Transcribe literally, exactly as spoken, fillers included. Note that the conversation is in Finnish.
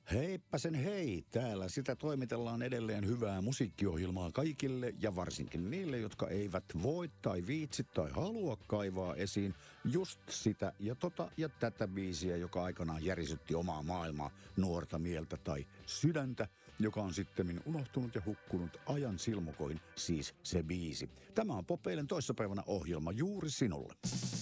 Heippa sen hei, täällä sitä toimitellaan edelleen hyvää musiikkiohjelmaa kaikille ja varsinkin niille, jotka eivät voi tai viitsi tai halua kaivaa esiin just sitä ja tota ja tätä biisiä, joka aikanaan järisytti omaa maailmaa, nuorta mieltä tai sydäntä, joka on sittemmin unohtunut ja hukkunut ajan silmukoin, siis se biisi. Tämä on Popeilen toissapäivänä ohjelma juuri sinulle.